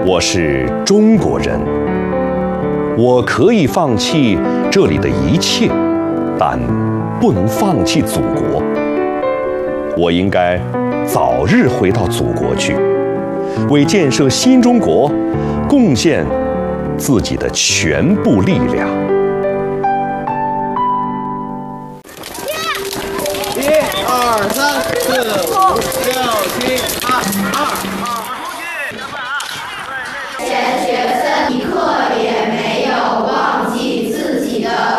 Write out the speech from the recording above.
我是中国人，我可以放弃这里的一切，但不能放弃祖国。我应该早日回到祖国去，为建设新中国贡献自己的全部力量。 1、2、3、4、5、6、7、8、2。